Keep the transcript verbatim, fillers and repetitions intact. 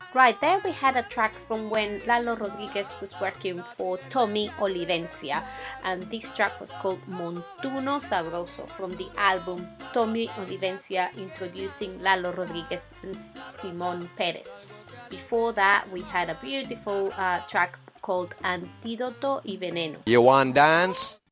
Right there we had a track from when Lalo Rodriguez was working for Tommy Olivencia, and this track was called Montuno Sabroso from the album Tommy Olivencia introducing Lalo Rodriguez and Simon Perez. Before that we had a beautiful uh, track called Antídoto y Veneno. You want dance?